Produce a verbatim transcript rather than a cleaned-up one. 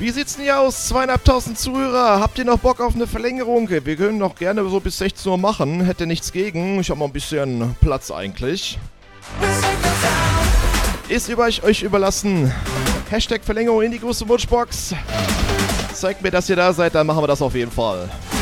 Wie sieht's denn hier aus? Zweieinhalbtausend Zuhörer. Habt ihr noch Bock auf eine Verlängerung? Wir können noch gerne so bis sechzehn Uhr machen. Hätte nichts gegen. Ich habe mal ein bisschen Platz eigentlich. Ist über euch, euch überlassen. Hashtag Verlängerung in die große Wunschbox. Zeigt mir, dass ihr da seid, dann machen wir das auf jeden Fall.